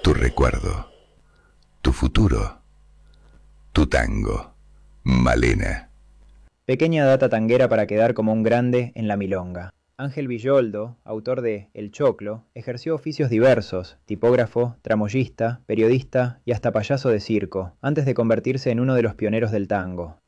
tu recuerdo, tu futuro, tu tango, Malena. Pequeña data tanguera para quedar como un grande en la milonga. Ángel Villoldo, autor de El Choclo, ejerció oficios diversos, tipógrafo, tramoyista, periodista y hasta payaso de circo, antes de convertirse en uno de los pioneros del tango.